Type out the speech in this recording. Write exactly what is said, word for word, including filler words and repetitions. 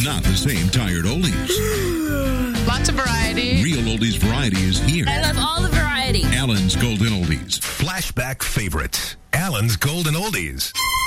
not the same tired oldies. Lots of variety. Real oldies variety is here. I love all the variety. Allen's Golden Oldies. Flashback favorites. Allen's Golden Oldies.